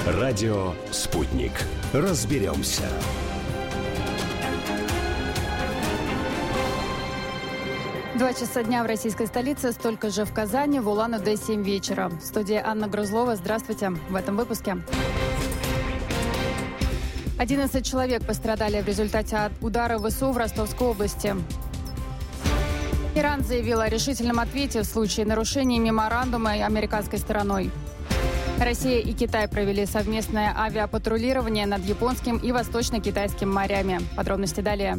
Радио «Спутник». Разберемся. Два часа дня в российской столице, столько же в Казани, в Улан-Удэ 7 вечера. В студии Анна Грузлова. Здравствуйте. В этом выпуске. 11 человек пострадали в результате удара ВСУ в Ростовской области. Иран заявил о решительном ответе в случае нарушения меморандума американской стороной. Россия и Китай провели совместное авиапатрулирование над Японским и Восточно-Китайским морями. Подробности далее.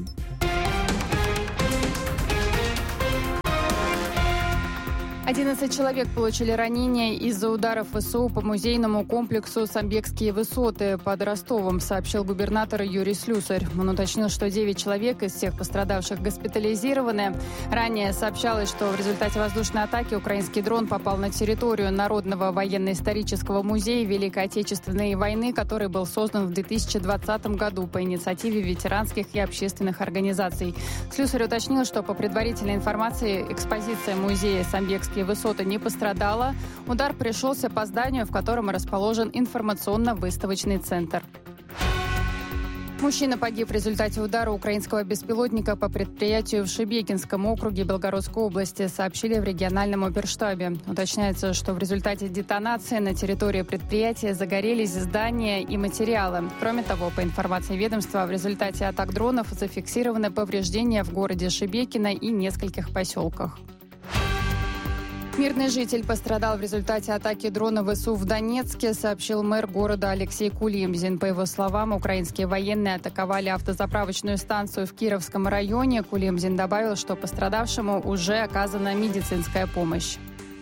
11 человек получили ранения из-за ударов ВСУ по музейному комплексу «Самбекские высоты» под Ростовом, сообщил губернатор Юрий Слюсарь. Он уточнил, что 9 человек из всех пострадавших госпитализированы. Ранее сообщалось, что в результате воздушной атаки украинский дрон попал на территорию Народного военно-исторического музея Великой Отечественной войны, который был создан в 2020 году по инициативе ветеранских и общественных организаций. Слюсарь уточнил, что по предварительной информации экспозиция музея «Самбекские высоты» не пострадала. Удар пришелся по зданию, в котором расположен информационно-выставочный центр. Мужчина погиб в результате удара украинского беспилотника по предприятию в Шебекинском округе Белгородской области, сообщили в региональном оперштабе. Уточняется, что в результате детонации на территории предприятия загорелись здания и материалы. Кроме того, по информации ведомства, в результате атак дронов зафиксированы повреждения в городе Шебекино и нескольких поселках. Мирный житель пострадал в результате атаки дрона ВСУ в Донецке, сообщил мэр города Алексей Кулимзин. По его словам, украинские военные атаковали автозаправочную станцию в Кировском районе. Кулимзин добавил, что пострадавшему уже оказана медицинская помощь.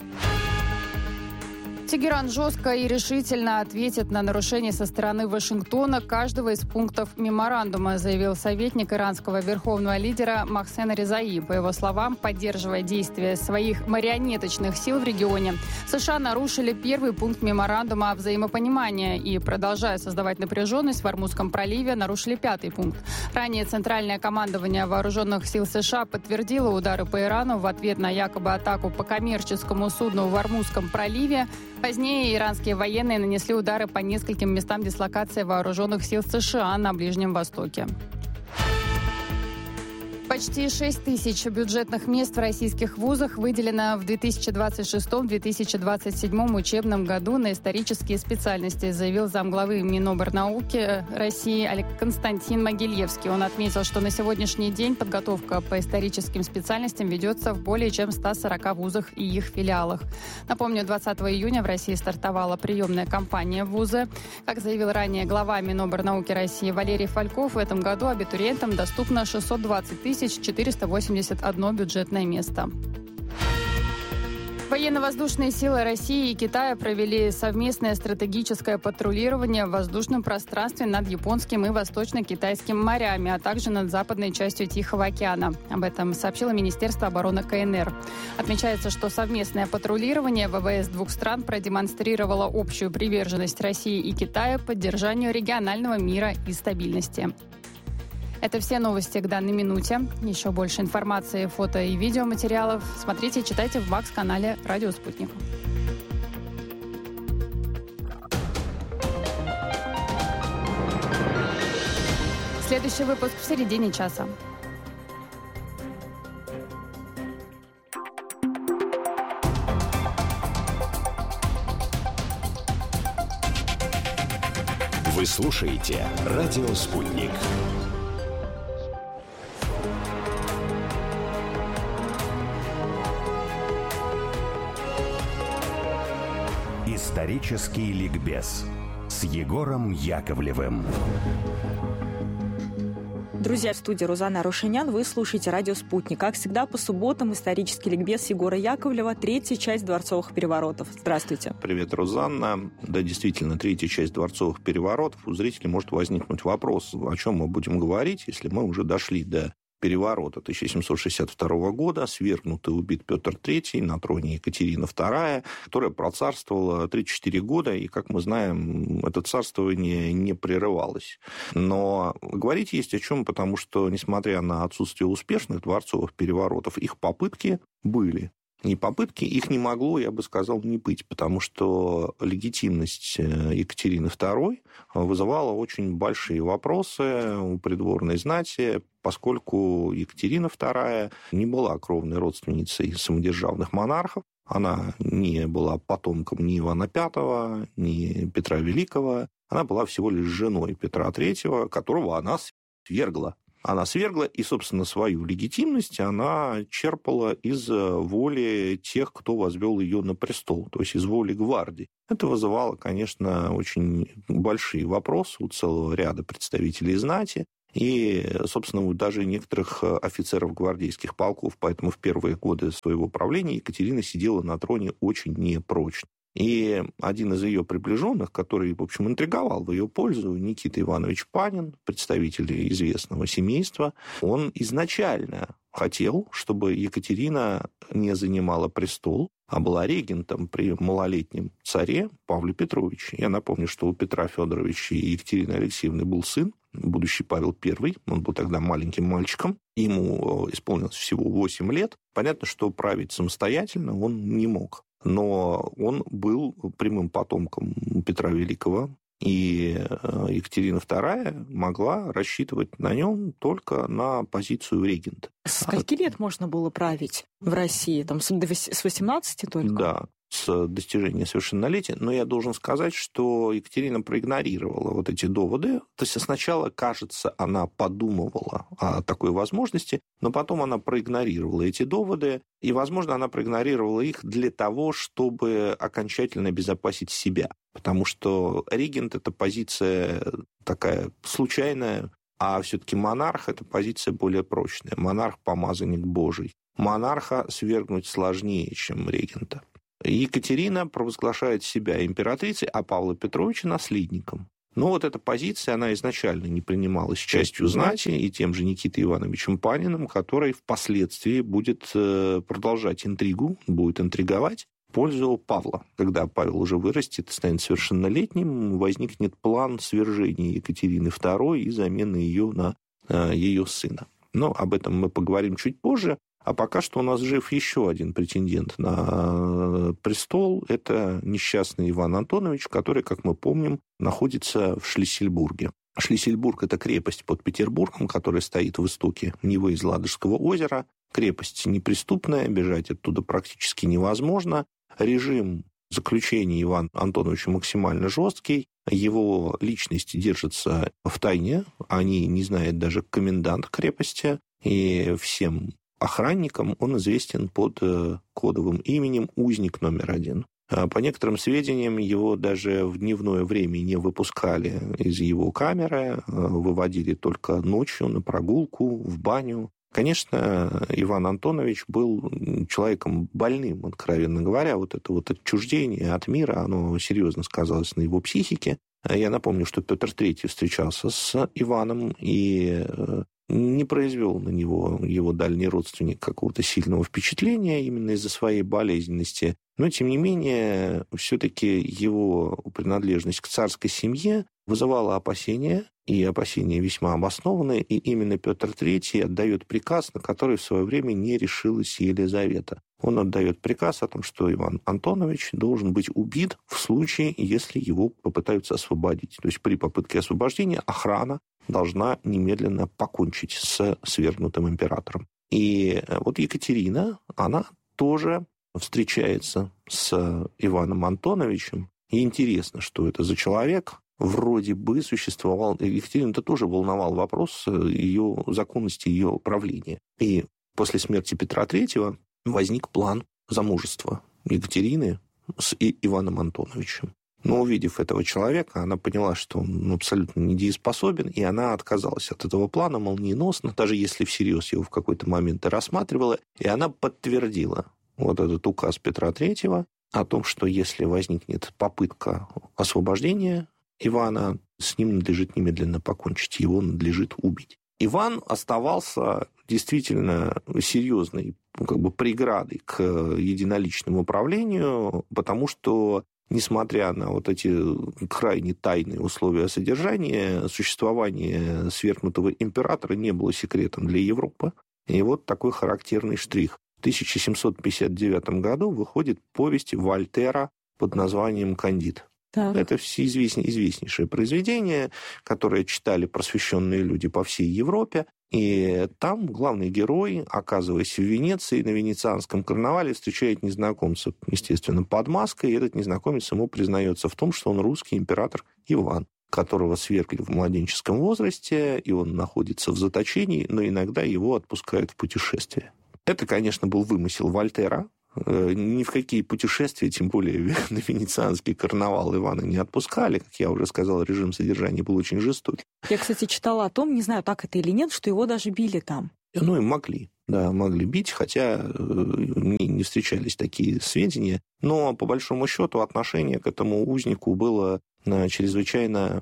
Тегеран жестко и решительно ответит на нарушение со стороны Вашингтона каждого из пунктов меморандума, заявил советник иранского верховного лидера Мохсен Резаи. По его словам, поддерживая действия своих марионеточных сил в регионе, США нарушили первый пункт меморандума о взаимопонимании и, продолжая создавать напряженность в Ормузском проливе, нарушили пятый пункт. Ранее Центральное командование вооруженных сил США подтвердило удары по Ирану в ответ на якобы атаку по коммерческому судну в Ормузском проливе. Позднее иранские военные нанесли удары по нескольким местам дислокации вооруженных сил США на Ближнем Востоке. Почти 6 тысяч бюджетных мест в российских вузах выделено в 2026-2027 учебном году на исторические специальности, заявил замглавы Миноборнауки России Константин Могилевский. Он отметил, что на сегодняшний день подготовка по историческим специальностям ведется в более чем 140 вузах и их филиалах. Напомню, 20 июня в России стартовала приемная кампания в вузы. Как заявил ранее глава Миноборнауки России Валерий Фальков, в этом году абитуриентам доступно 620 481 бюджетное место. Военно-воздушные силы России и Китая провели совместное стратегическое патрулирование в воздушном пространстве над Японским и Восточно-Китайским морями, а также над западной частью Тихого океана. Об этом сообщило Министерство обороны КНР. Отмечается, что совместное патрулирование ВВС двух стран продемонстрировало общую приверженность России и Китая поддержанию регионального мира и стабильности. Это все новости к данной минуте. Еще больше информации, фото и видеоматериалов смотрите и читайте в ВАКС-канале «Радио Спутник». Следующий выпуск в середине часа. Вы слушаете «Радио Спутник». Исторический ликбез с Егором Яковлевым. Друзья, в студии Рузанна Рушинян. Вы слушаете «Радио Спутник». Как всегда, по субботам исторический ликбез Егора Яковлева, третья часть дворцовых переворотов. Здравствуйте. Привет, Рузанна. Да, действительно, третья часть дворцовых переворотов. У зрителей может возникнуть вопрос, о чем мы будем говорить, если мы уже дошли до переворота 1762 года, свергнут и убит Петр III, на троне Екатерина II, которая процарствовала 34 года, и, как мы знаем, это царствование не прерывалось. Но говорить есть о чем, потому что, несмотря на отсутствие успешных дворцовых переворотов, их попытки были. ни попытки, их не могло, я бы сказал, не быть, потому что легитимность Екатерины II вызывала очень большие вопросы у придворной знати, поскольку Екатерина II не была кровной родственницей самодержавных монархов, она не была потомком ни Ивана V, ни Петра Великого, она была всего лишь женой Петра III, которого она свергла. Она свергла, и, собственно, свою легитимность она черпала из воли тех, кто возвел ее на престол, то есть из воли гвардии. Это вызывало, конечно, очень большие вопросы у целого ряда представителей знати и, собственно, даже некоторых офицеров гвардейских полков. Поэтому в первые годы своего правления Екатерина сидела на троне очень непрочно. И один из ее приближенных, который, в общем, интриговал в ее пользу, Никита Иванович Панин, представитель известного семейства, он изначально хотел, чтобы Екатерина не занимала престол, а была регентом при малолетнем царе Павле Петровиче. Я напомню, что у Петра Федоровича и Екатерины Алексеевны был сын, будущий Павел I, он был тогда маленьким мальчиком, ему исполнилось всего 8 лет. Понятно, что править самостоятельно он не мог. Но он был прямым потомком Петра Великого, и Екатерина II могла рассчитывать на нем только на позицию регента. С скольки лет можно было править в России? Там, с 18 только? Да, с достижения совершеннолетия. Но я должен сказать, что Екатерина проигнорировала вот эти доводы. То есть сначала, кажется, она подумывала о такой возможности, но потом она проигнорировала эти доводы, и, возможно, она проигнорировала их для того, чтобы окончательно обезопасить себя. Потому что регент – это позиция такая случайная, а все-таки монарх – это позиция более прочная. Монарх – помазанник Божий. Монарха свергнуть сложнее, чем регента. Екатерина провозглашает себя императрицей, а Павла Петровича наследником. Но вот эта позиция, она изначально не принималась частью знати и тем же Никитой Ивановичем Паниным, который впоследствии будет продолжать интригу, будет интриговать в пользу Павла. Когда Павел уже вырастет и станет совершеннолетним, возникнет план свержения Екатерины II и замены ее на ее сына. Но об этом мы поговорим чуть позже. А пока что у нас жив еще один претендент на престол. Это несчастный Иван Антонович, который, как мы помним, находится в Шлиссельбурге. Шлиссельбург – это крепость под Петербургом, которая стоит в истоке Невы из Ладожского озера. Крепость неприступная, бежать оттуда практически невозможно. Режим заключения Ивана Антоновича максимально жесткий. Его личность держится в тайне. О ней не знает даже комендант крепости. И всем охранникам он известен под кодовым именем «Узник номер 1». По некоторым сведениям, его даже в дневное время не выпускали из его камеры, выводили только ночью на прогулку, в баню. Конечно, Иван Антонович был человеком больным, откровенно говоря. Вот это вот отчуждение от мира, оно серьезно сказалось на его психике. Я напомню, что Петр III встречался с Иваном и не произвел на него его дальний родственник какого-то сильного впечатления именно из-за своей болезненности. Но, тем не менее, все-таки его принадлежность к царской семье вызывала опасения, и опасения весьма обоснованные, и именно Петр III отдает приказ, на который в свое время не решилась Елизавета. Он отдает приказ о том, что Иван Антонович должен быть убит в случае, если его попытаются освободить. То есть при попытке освобождения охрана должна немедленно покончить с свергнутым императором. И вот Екатерина, она тоже встречается с Иваном Антоновичем. И интересно, что это за человек. Вроде бы существовал... Екатерину-то тоже волновал вопрос ее законности, ее правления. И после смерти Петра III возник план замужества Екатерины с Иваном Антоновичем. Но, увидев этого человека, она поняла, что он абсолютно недееспособен, и она отказалась от этого плана молниеносно, даже если всерьез его в какой-то момент и рассматривала, и она подтвердила вот этот указ Петра III о том, что если возникнет попытка освобождения Ивана, с ним надлежит немедленно покончить, его надлежит убить. Иван оставался действительно серьезной преградой к единоличному управлению, потому что, несмотря на вот эти крайне тайные условия содержания, существование свергнутого императора не было секретом для Европы. И вот такой характерный штрих. В 1759 году выходит повесть Вольтера под названием «Кандид». Так. Это известнейшее произведение, которое читали просвещенные люди по всей Европе. И там главный герой, оказываясь в Венеции, на венецианском карнавале, встречает незнакомца, естественно, под маской. И этот незнакомец ему признается в том, что он русский император Иван, которого свергли в младенческом возрасте, и он находится в заточении, но иногда его отпускают в путешествие. Это, конечно, был вымысел Вольтера. Ни в какие путешествия, тем более на венецианский карнавал, Ивана не отпускали. Как я уже сказал, режим содержания был очень жестокий. Я, кстати, читала о том, не знаю, так это или нет, что его даже били там. Ну, и могли бить, хотя мне не встречались такие сведения. Но, по большому счету, отношение к этому узнику было чрезвычайно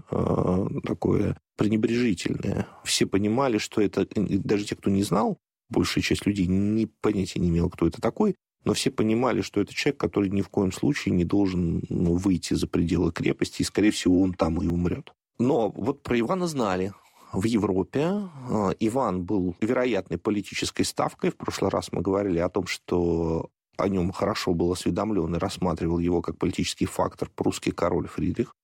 такое пренебрежительное. Все понимали, что это... Даже те, кто не знал, большая часть людей понятия не имела, кто это такой, но все понимали, что это человек, который ни в коем случае не должен выйти за пределы крепости, и, скорее всего, он там и умрет. Но вот про Ивана знали. В Европе Иван был вероятной политической ставкой. В прошлый раз мы говорили о том, что о нем хорошо был осведомлен и рассматривал его как политический фактор прусский король Фридрих.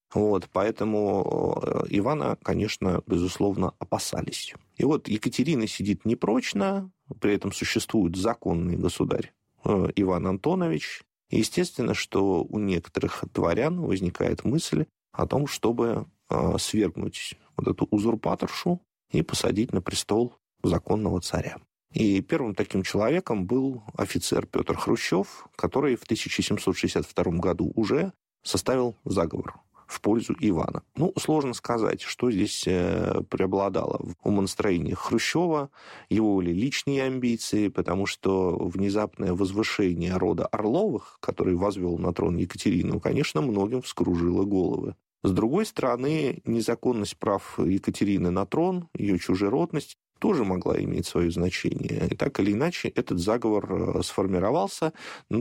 Поэтому Ивана, конечно, безусловно, опасались. И вот Екатерина сидит непрочно, при этом существует законный государь Иван Антонович. И естественно, что у некоторых дворян возникает мысль о том, чтобы свергнуть вот эту узурпаторшу и посадить на престол законного царя. И первым таким человеком был офицер Петр Хрущев, который в 1762 году уже составил заговор в пользу Ивана. Сложно сказать, что здесь преобладало в умонастроениях Хрущева, его ли личные амбиции, потому что внезапное возвышение рода Орловых, который возвел на трон Екатерину, конечно, многим вскружило головы. С другой стороны, незаконность прав Екатерины на трон, ее чужеродность, тоже могла иметь свое значение. И так или иначе, этот заговор сформировался,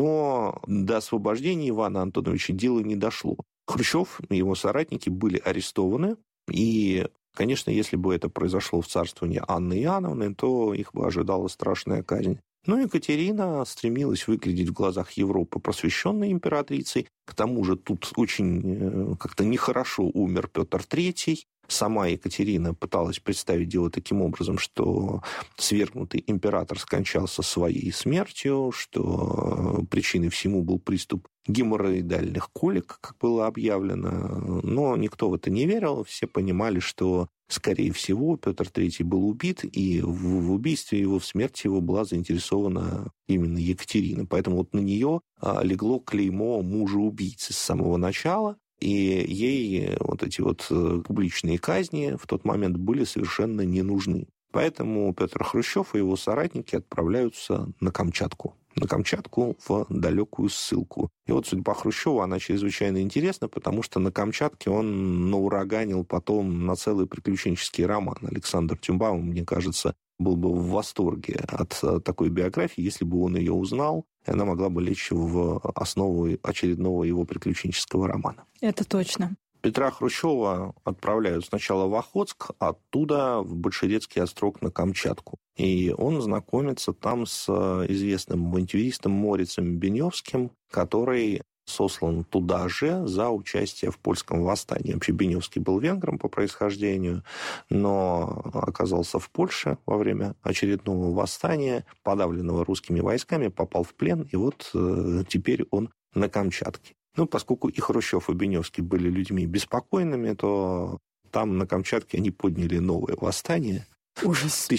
но до освобождения Ивана Антоновича дело не дошло. Хрущев и его соратники были арестованы, и, конечно, если бы это произошло в царствовании Анны Иоанновны, то их бы ожидала страшная казнь. Но Екатерина стремилась выглядеть в глазах Европы просвещенной императрицей. К тому же тут очень как-то нехорошо умер Петр III. Сама Екатерина пыталась представить дело таким образом, что свергнутый император скончался своей смертью, что причиной всему был приступ геморроидальных колик, как было объявлено. Но никто в это не верил. Все понимали, что, скорее всего, Петр III был убит, и в убийстве его, в смерти его была заинтересована именно Екатерина. Поэтому вот на нее легло клеймо мужа-убийцы с самого начала. И ей вот эти вот публичные казни в тот момент были совершенно не нужны. Поэтому Петр Хрущев и его соратники отправляются на Камчатку. На Камчатку в далекую ссылку. И вот судьба Хрущева, она чрезвычайно интересна, потому что на Камчатке он наураганил потом на целый приключенческий роман. Александр Тюмбаум, мне кажется, был бы в восторге от такой биографии, если бы он ее узнал, и она могла бы лечь в основу очередного его приключенческого романа. Это точно. Петра Хрущева отправляют сначала в Охотск, а оттуда в Большерецкий острог на Камчатку. И он знакомится там с известным авантюристом Морицем Беневским, который сослан туда же за участие в польском восстании. Вообще Беневский был венгром по происхождению, но оказался в Польше во время очередного восстания, подавленного русскими войсками, попал в плен, и вот теперь он на Камчатке. Поскольку и Хрущев, и Беневский были людьми беспокойными, то там на Камчатке они подняли новое восстание. Ужас. В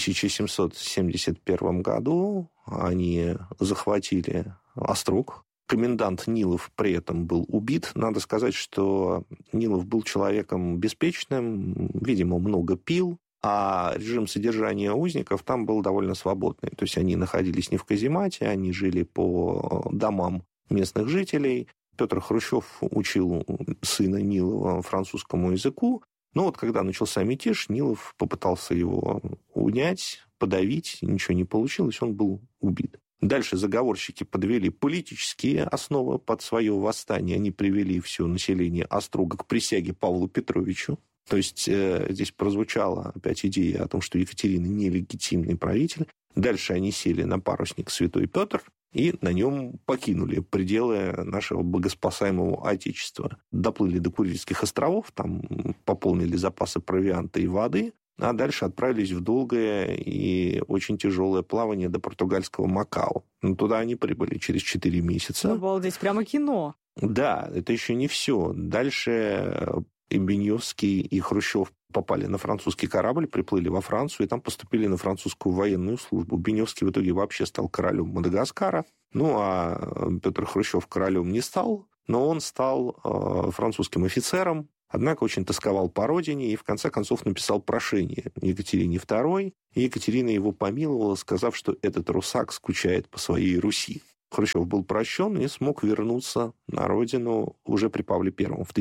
1771 году они захватили острог. Комендант Нилов при этом был убит. Надо сказать, что Нилов был человеком беспечным, видимо, много пил, а режим содержания узников там был довольно свободный. То есть они находились не в каземате, они жили по домам местных жителей. Петр Хрущев учил сына Нилова французскому языку. Но вот когда начался мятеж, Нилов попытался его унять, подавить, ничего не получилось, он был убит. Дальше заговорщики подвели политические основы под свое восстание. Они привели все население Острога к присяге Павлу Петровичу. То есть здесь прозвучала опять идея о том, что Екатерина нелегитимный правитель. Дальше они сели на парусник «Святой Петр» и на нем покинули пределы нашего богоспасаемого Отечества. Доплыли до Курильских островов, там пополнили запасы провианта и воды, а дальше отправились в долгое и очень тяжелое плавание до португальского Макао. Туда они прибыли через 4 месяца. Обалдеть, прямо кино. Да, это еще не все. Дальше и Беньевский, и Хрущев попали на французский корабль, приплыли во Францию, и там поступили на французскую военную службу. Беньевский в итоге вообще стал королем Мадагаскара. А Петр Хрущев королем не стал, но он стал французским офицером, однако очень тосковал по родине и в конце концов написал прошение Екатерине II, и Екатерина его помиловала, сказав, что этот русак скучает по своей Руси. Хрущев был прощен и смог вернуться на родину уже при Павле I в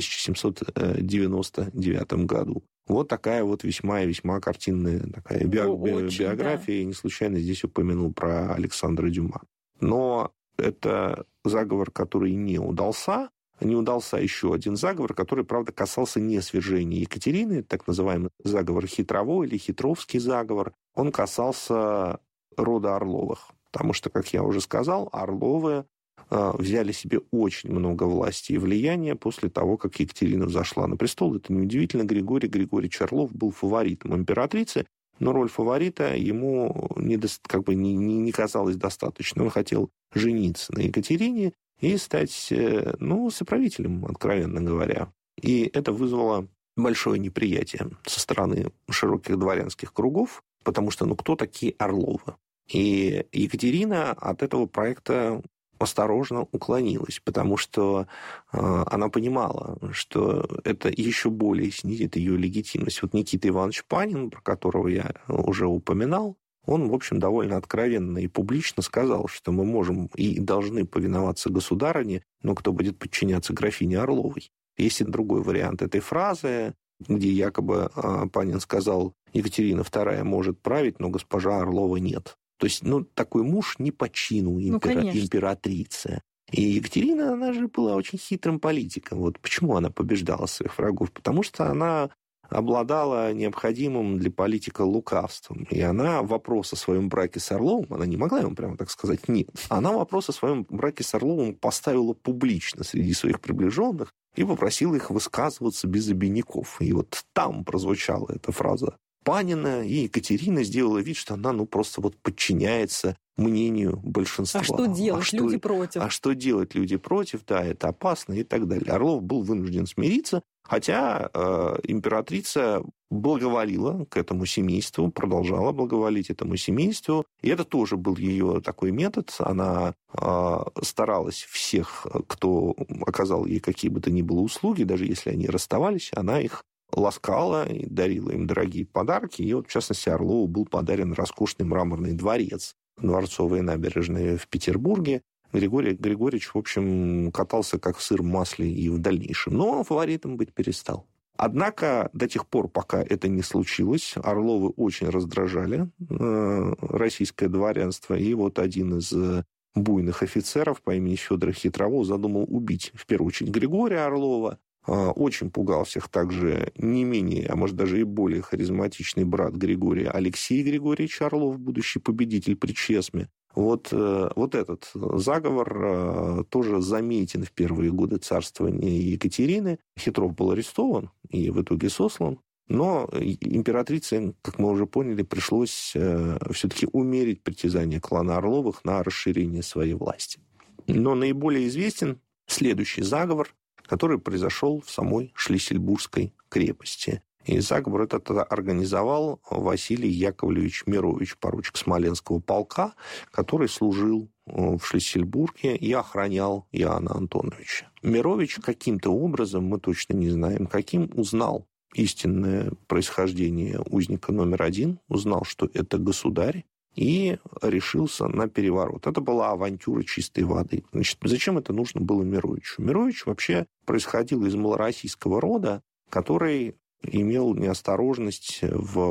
1799 году. Вот такая вот весьма и весьма картинная такая биография. Да. И не случайно здесь упомянул про Александра Дюма. Но это заговор, который не удался. Не удался еще один заговор, который, правда, касался не свержения Екатерины, так называемый заговор Хитровой или Хитровский заговор. Он касался рода Орловых. Потому что, как я уже сказал, Орловы взяли себе очень много власти и влияния после того, как Екатерина взошла на престол. Это неудивительно. Григорий Григорьевич Орлов был фаворитом императрицы, но роль фаворита ему не казалась достаточной. Он хотел жениться на Екатерине и стать соправителем, откровенно говоря. И это вызвало большое неприятие со стороны широких дворянских кругов, потому что кто такие Орловы? И Екатерина от этого проекта осторожно уклонилась, потому что она понимала, что это еще более снизит ее легитимность. Вот Никита Иванович Панин, про которого я уже упоминал, он, в общем, довольно откровенно и публично сказал, что мы можем и должны повиноваться государыне, но кто будет подчиняться графине Орловой. Есть и другой вариант этой фразы, где якобы Панин сказал, Екатерина II может править, но госпожа Орлова нет. То есть, такой муж не по чину императрицы. И Екатерина, она же была очень хитрым политиком. Вот почему она побеждала своих врагов? Потому что она обладала необходимым для политика лукавством. И она вопрос о своем браке с Орловым, она не могла ему прямо так сказать нет. Она вопрос о своем браке с Орловым поставила публично среди своих приближенных и попросила их высказываться без обиняков. И вот там прозвучала эта фраза Панина, и Екатерина сделала вид, что она просто подчиняется мнению большинства. А что делать? Люди против. А что делать? Люди против, да, это опасно и так далее. Орлов был вынужден смириться, хотя императрица благоволила к этому семейству, продолжала благоволить этому семейству, и это тоже был ее такой метод. Она старалась всех, кто оказал ей какие бы то ни было услуги, даже если они расставались, она их ласкала и дарила им дорогие подарки. И в частности, Орлову был подарен роскошный мраморный дворец, Дворцовые набережные в Петербурге. Григорий Григорьевич, в общем, катался как в сыром масле и в дальнейшем, но фаворитом быть перестал. Однако до тех пор, пока это не случилось, Орловы очень раздражали российское дворянство, и один из буйных офицеров по имени Федор Хитровой задумал убить, в первую очередь, Григория Орлова. Очень пугал всех также не менее, а может даже и более харизматичный брат Григория Алексей Григорьевич Орлов, будущий победитель при Чесме. Вот этот заговор тоже заметен в первые годы царствования Екатерины. Хитров был арестован и в итоге сослан. Но императрице, как мы уже поняли, пришлось все-таки умерить притязание клана Орловых на расширение своей власти. Но наиболее известен следующий заговор, который произошел в самой Шлиссельбургской крепости. И заговор этот организовал Василий Яковлевич Мирович, поручик Смоленского полка, который служил в Шлиссельбурге и охранял Иоанна Антоновича. Мирович каким-то образом, мы точно не знаем каким, узнал истинное происхождение узника номер 1, узнал, что это государь, и решился на переворот. Это была авантюра чистой воды. Значит, зачем это нужно было Мировичу? Мирович вообще происходил из малороссийского рода, который имел неосторожность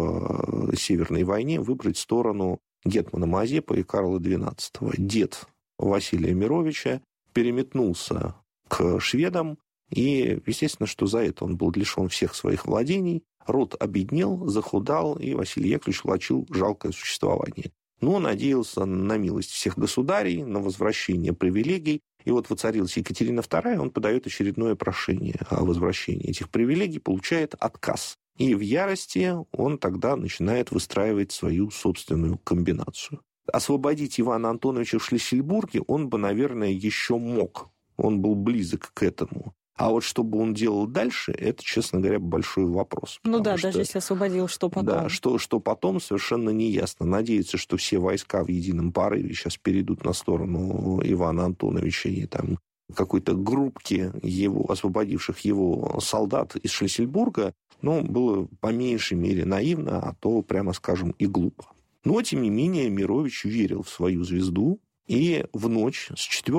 в Северной войне выбрать сторону гетмана Мазепы и Карла XII. Дед Василия Мировича переметнулся к шведам, и, естественно, что за это он был лишен всех своих владений, род обеднел, захудал, и Василий Яковлевич влачил жалкое существование. но надеялся на милость всех государей, на возвращение привилегий. И вот воцарилась Екатерина II, он подает очередное прошение о возвращении этих привилегий, получает отказ. И в ярости он тогда начинает выстраивать свою собственную комбинацию. Освободить Ивана Антоновича в Шлиссельбурге он бы, наверное, еще мог. Он был близок к этому. А вот что бы он делал дальше, это, честно говоря, большой вопрос. Ну да, даже если освободил, что потом? Да, что потом, совершенно неясно. Надеяться, что все войска в едином порыве сейчас перейдут на сторону Ивана Антоновича и там какой-то группки его, освободивших его солдат из Шлиссельбурга, было по меньшей мере наивно, а то, прямо скажем, и глупо. Но, тем не менее, Мирович верил в свою звезду, и в ночь с 4